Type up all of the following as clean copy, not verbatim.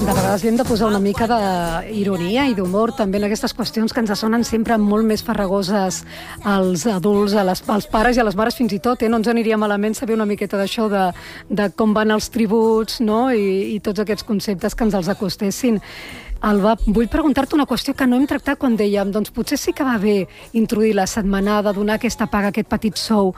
de vegades li hem de posar una mica d'ironia i d'humor també en aquestes qüestions que ens sonen sempre molt més farragoses als adults, als pares i a les mares fins i tot. No ens aniria malament saber una miqueta d'això, de com van els tributs, no? I tots aquests conceptes que ens els acostessin. Alba, vull preguntar-te una qüestió que no hem tractat quan dèiem, doncs potser sí que va bé introduir la setmanada, donar aquesta paga, aquest petit sou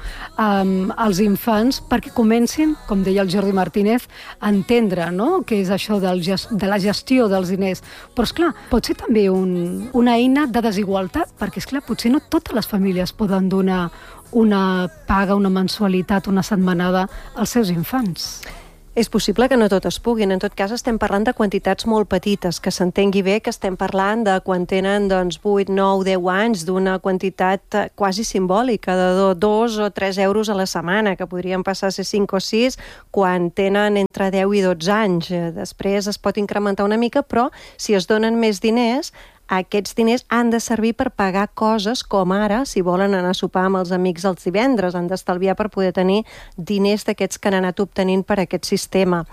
als infants perquè comencin, com deia el Jordi Martínez, a entendre, no?, què és això de la gestió dels diners. Però, esclar, pot ser també una eina de desigualtat, perquè, esclar, potser no totes les famílies poden donar una paga, una mensualitat, una setmanada als seus infants. És possible que no totes puguin. En tot cas, estem parlant de quantitats molt petites, que s'entengui bé que estem parlant de quan tenen 8, 9, 10 anys, d'una quantitat quasi simbòlica, de 2 o 3 euros a la setmana, que podrien passar a ser 5 o 6 quan tenen entre 10 i 12 anys. Després es pot incrementar una mica, però si es donen més diners, aquests diners han de servir per pagar coses com ara, si volen anar a sopar amb els amics els divendres, han d'estalviar per poder tenir diners d'aquests que han anat obtenint per aquest sistema.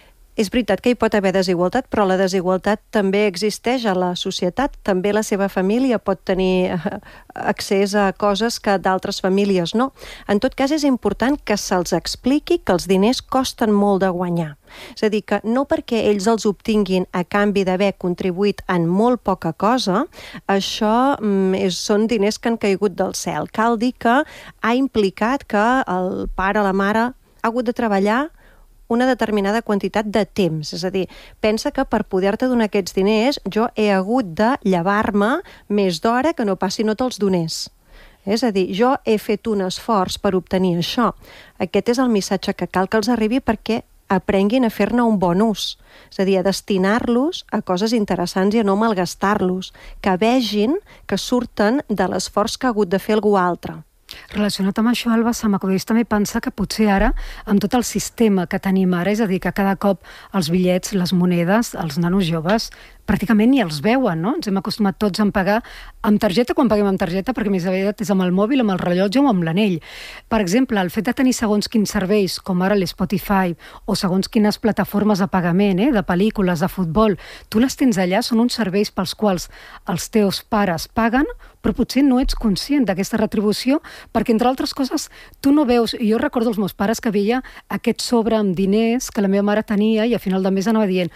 És veritat que hi pot haver desigualtat, però la desigualtat també existeix a la societat. També la seva família pot tenir accés a coses que d'altres famílies no. En tot cas, és important que se'ls expliqui que els diners costen molt de guanyar. És a dir, que no perquè ells els obtinguin a canvi d'haver contribuït en molt poca cosa, això són diners que han caigut del cel. Cal dir que ha implicat que el pare o la mare ha hagut de treballar una determinada quantitat de temps. És a dir, pensa que per poder-te donar aquests diners jo he hagut de llevar-me més d'hora que no pas si no te'ls donés. És a dir, jo he fet un esforç per obtenir això. Aquest és el missatge que cal que els arribi perquè aprenguin a fer-ne un bon ús. És a dir, a destinar-los a coses interessants i a no malgastar-los. Que vegin que surten de l'esforç que ha hagut de fer algú altre. Relacionat amb això, Alba, se m'acudeix també pensar que potser ara, amb tot el sistema que tenim ara, és a dir, que cada cop els bitllets, les monedes, els nanos joves, pràcticament ni els veuen, no? Ens hem acostumat tots a pagar amb targeta quan paguem amb targeta, perquè més aviat és amb el mòbil, amb el rellotge o amb l'anell. Per exemple, el fet de tenir segons quins serveis, com ara l'Spotify, o segons quines plataformes de pagament, de pel·lícules, de futbol, tu les tens allà, són uns serveis pels quals els teus pares paguen, però potser no ets conscient d'aquesta retribució, perquè, entre altres coses, tu no veus... Jo recordo els meus pares que veia aquest sobre amb diners que la meva mare tenia i a final de mes anava dient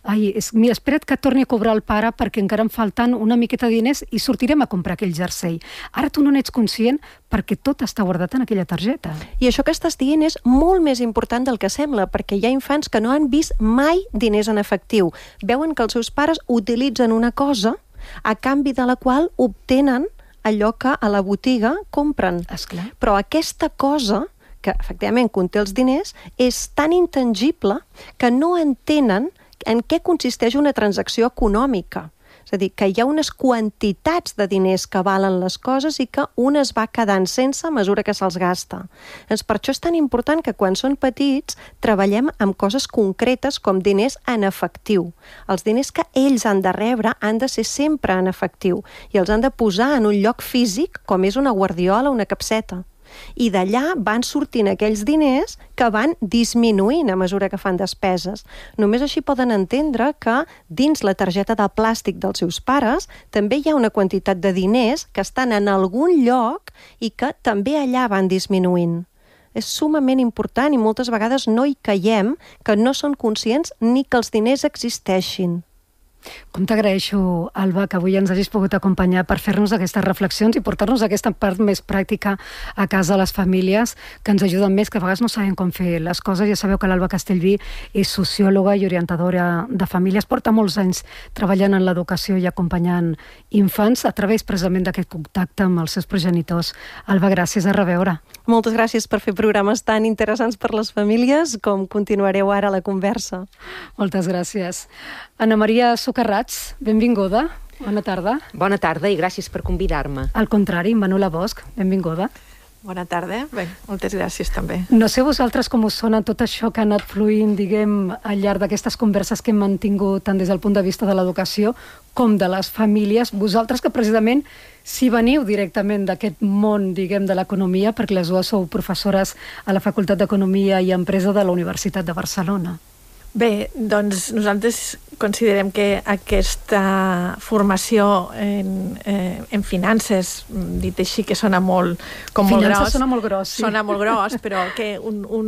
mira, espera't que torni a cobrar el pare perquè encara em falten una miqueta de diners i sortirem a comprar aquell jersei. Ara tu no n'ets conscient perquè tot està guardat en aquella targeta. I això que estàs dient és molt més important del que sembla, perquè hi ha infants que no han vist mai diners en efectiu. Veuen que els seus pares utilitzen una cosa a canvi de la qual obtenen allò que a la botiga compren. Esclar. Però aquesta cosa, que efectivament conté els diners, és tan intangible que no entenen en què consisteix una transacció econòmica. És a dir, que hi ha unes quantitats de diners que valen les coses i que un es va quedant sense a mesura que se'ls gasta. Per això és tan important que quan són petits treballem amb coses concretes com diners en efectiu. Els diners que ells han de rebre han de ser sempre en efectiu i els han de posar en un lloc físic com és una guardiola o una capseta. I d'allà van sortint aquells diners que van disminuint a mesura que fan despeses. Només així poden entendre que dins la targeta de plàstic dels seus pares també hi ha una quantitat de diners que estan en algun lloc i que també allà van disminuint. És sumament important i moltes vegades no hi caiem, que no són conscients ni que els diners existeixin. Com t'agraeixo, Alba, que avui ens hagis pogut acompanyar per fer-nos aquestes reflexions i portar-nos aquesta part més pràctica a casa a les famílies, que ens ajuden més, que a vegades no sabem com fer les coses. Ja sabeu que l'Alba Castellví és sociòloga i orientadora de famílies, porta molts anys treballant en l'educació i acompanyant infants a través precisament d'aquest contacte amb els seus progenitors. Alba, gràcies, a reveure. Moltes gràcies per fer programes tan interessants per les famílies com continuareu ara la conversa. Moltes gràcies. Anna Maria Socarrats, benvinguda. Bona tarda. Bona tarda i gràcies per convidar-me. Al contrari, Manuela Bosch, benvinguda. Bona tarda. Bé, moltes gràcies també. No sé vosaltres com us sona tot això que ha anat fluint, diguem, al llarg d'aquestes converses que hem mantingut tant des del punt de vista de l'educació com de les famílies. Vosaltres que precisament si veniu directament d'aquest món, diguem, de l'economia, perquè les dues sou professores a la Facultat d'Economia i Empresa de la Universitat de Barcelona. Bé, doncs nosaltres considerem que aquesta formació en finances, dit així que sona molt com molt Finances gros, sona molt gros, sí. Sona molt gros, però que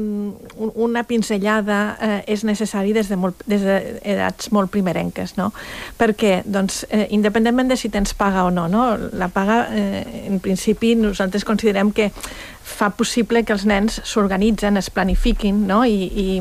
una pinzellada és necessari des d'edats molt primerenques, no? Perquè, doncs, independentment de si tens paga o no, la paga, en principi, nosaltres considerem que fa possible que els nens s'organitzen, es planifiquin, no? I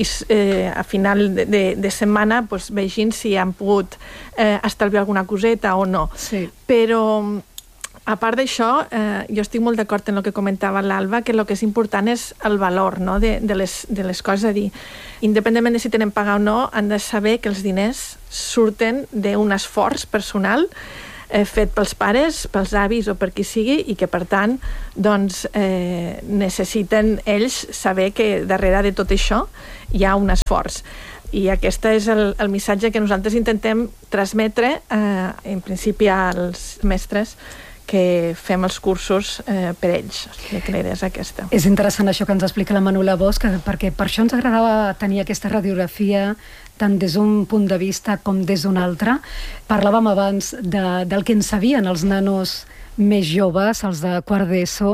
a final de setmana doncs, vegin si han pogut estalviar alguna coseta o no. Sí. Però, a part d'això, jo estic molt d'acord en el que comentava l'Alba, que el que és important és el valor, no? de les coses. A dir, independentment de si tenen paga o no, han de saber que els diners surten d'un esforç personal fet pels pares, pels avis o per qui sigui, i que per tant doncs, necessiten ells saber que darrere de tot això hi ha un esforç. I aquest és el missatge que nosaltres intentem transmetre en principi als mestres que fem els cursos per ells. O sigui, que la idea és aquesta. És interessant això que ens explica la Manuela Bosch, perquè per això ens agradava tenir aquesta radiografia tant des d'un punt de vista com des d'un altre. Parlàvem abans del que en sabien els nanos més joves, els de quart d'ESO,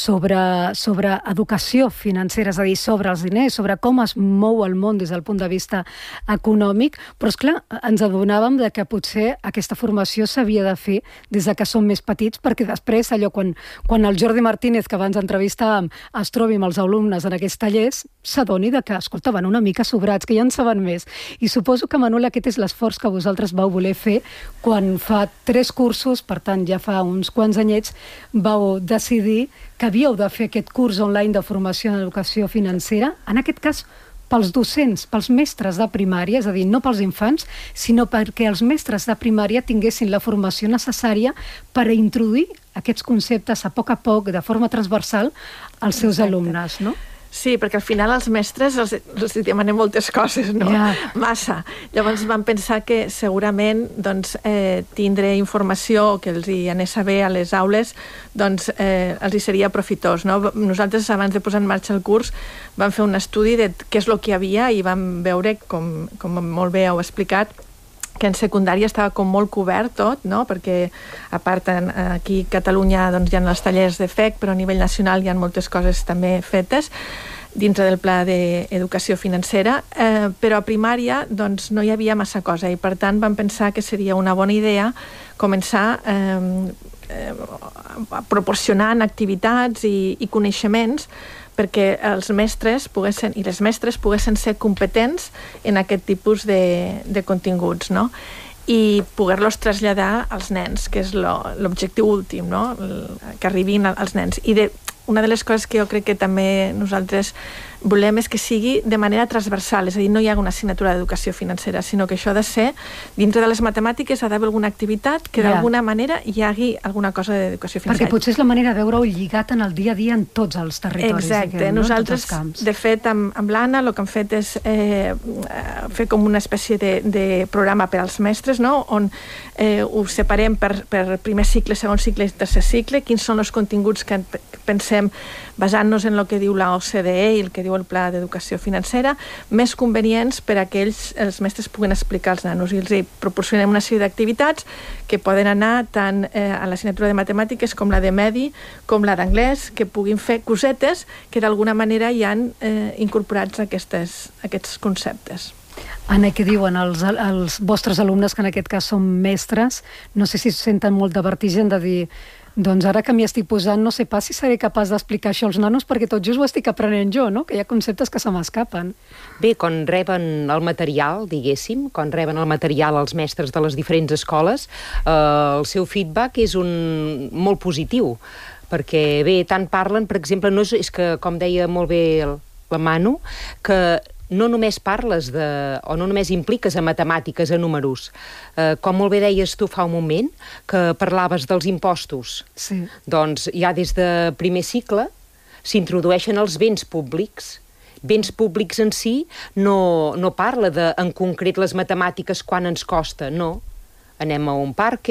sobre educació financera, és a dir, sobre els diners, sobre com es mou el món des del punt de vista econòmic, però esclar, ens adonàvem de que potser aquesta formació s'havia de fer des de que som més petits, perquè després allò, quan el Jordi Martínez, que abans entrevistàvem, es trobi amb els alumnes en aquests tallers, s'adoni de que, escolta, van una mica sobrats, que ja en saben més. I suposo que, Manuel, aquest és l'esforç que vosaltres vau voler fer quan fa 3 cursos, per tant, ja fa uns quants anyets, vau decidir que havíeu de fer aquest curs online de formació en educació financera, en aquest cas pels docents, pels mestres de primària, és a dir, no pels infants, sinó perquè els mestres de primària tinguessin la formació necessària per introduir aquests conceptes a poc, de forma transversal, als seus alumnes, no? Sí, perquè al final als mestres els demanem moltes coses, no? Ja. Massa. Llavors vam pensar que segurament doncs, tindre informació que els hi anés a bé a les aules doncs, els hi seria profitós, no? Nosaltres, abans de posar en marxa el curs, vam fer un estudi de què és el que hi havia i vam veure, com molt bé heu explicat, que en secundària estava com molt cobert tot, no? Perquè a part aquí a Catalunya doncs, hi ha els tallers de FEC, però a nivell nacional hi ha moltes coses també fetes dintre del pla d'educació financera, però a primària doncs, no hi havia massa cosa i per tant vam pensar que seria una bona idea començar proporcionant activitats i coneixements perquè els mestres i les mestres poguessin ser competents en aquest tipus de continguts, no? I poder-los traslladar als nens, que és l'objectiu últim, no? Que arribin als nens. I una de les coses que jo crec que també nosaltres volem és que sigui de manera transversal, és a dir, no hi ha una assignatura d'educació financera, sinó que això ha de ser, dintre de les matemàtiques ha d'haver alguna activitat que d'alguna manera hi hagi alguna cosa d'educació financera. Perquè potser és la manera de veure-ho lligat en el dia a dia en tots els territoris. Exacte. Diguem, nosaltres, no? De fet, amb l'Anna el que hem fet és fer com una espècie de programa per als mestres, no? On ho separem per primer cicle, segon cicle i tercer cicle, quins són els continguts que pensem basant-nos en el que diu la OCDE i el que diu el Pla d'Educació Financera, més convenients per a que els mestres puguin explicar als nanos. I els proporcionem una sèrie d'activitats que poden anar tant a l'assignatura de matemàtiques com la de medi, com la d'anglès, que puguin fer cosetes que d'alguna manera hi han incorporats aquests conceptes. Anna, què diuen els vostres alumnes, que en aquest cas són mestres? No sé si senten molt de vertigen de dir doncs ara que m'hi estic posant no sé pas si seré capaç d'explicar això als nanos perquè tot just ho estic aprenent jo, no? Que hi ha conceptes que se m'escapen. Bé, quan reben el material, diguéssim, quan reben el material els mestres de les diferents escoles, el seu feedback és molt positiu, perquè bé, tant parlen, per exemple, és que, com deia molt bé la Manu, que no només parles o no només impliques a matemàtiques, a números. Com molt bé deies tu fa un moment, que parlaves dels impostos. Sí. Doncs ja des de primer cicle s'introdueixen els béns públics. Béns públics en si no parla en concret les matemàtiques quan ens costa, no. Anem a un parc,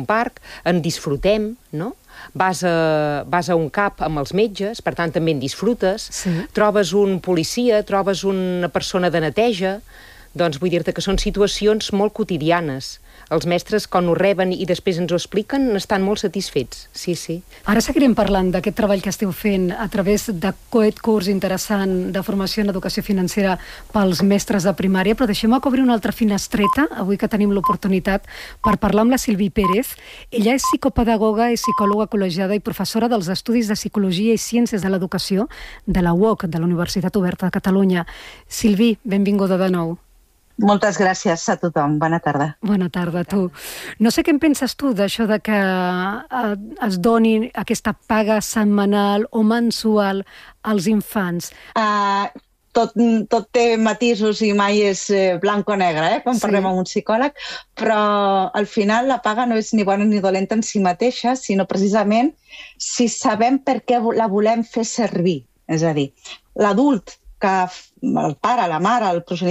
en disfrutem, no? Vas a un CAP amb els metges, per tant també en disfrutes, sí. Trobes un policia, trobes una persona de neteja, Doncs vull dir-te que són situacions molt quotidianes. Els mestres, quan ho reben i després ens ho expliquen, estan molt satisfets. Sí, sí. Ara seguirem parlant d'aquest treball que esteu fent a través d'aquest curs interessant de formació en educació financera pels mestres de primària, però deixem-me obrir una altra finestreta, avui que tenim l'oportunitat, per parlar amb la Silvi Pérez. Ella és psicopedagoga i psicòloga col·legiada i professora dels Estudis de Psicologia i Ciències de l'Educació de la UOC, de la Universitat Oberta de Catalunya. Silvi, benvinguda de nou. Moltes gràcies a tothom. Bona tarda. Bona tarda, tu. No sé què en penses tu d'això de que es doni aquesta paga setmanal o mensual als infants. Tot té matisos i mai és blanc o negre, quan parlem amb un psicòleg, però al final la paga no és ni bona ni dolenta en si mateixa, sinó precisament si sabem per què la volem fer servir. És a dir, l'adult, que el pare, la mare, el progenitor,